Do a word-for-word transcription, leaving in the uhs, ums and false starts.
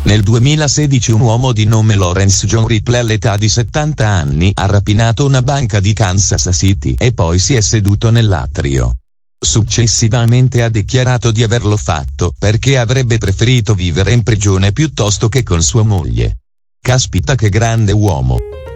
Nel duemilasedici un uomo di nome Lawrence John Ripley all'età di settanta anni ha rapinato una banca di Kansas City e poi si è seduto nell'atrio. Successivamente ha dichiarato di averlo fatto perché avrebbe preferito vivere in prigione piuttosto che con sua moglie. Caspita che grande uomo!